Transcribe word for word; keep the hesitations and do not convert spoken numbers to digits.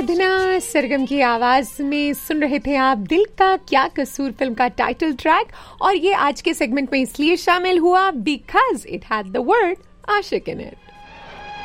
आराधना सरगम की आवाज में सुन रहे थे आप दिल का क्या कसूर फिल्म का टाइटल ट्रैक। और ये आज के सेगमेंट में इसलिए शामिल हुआ because it had the word Ashique in it.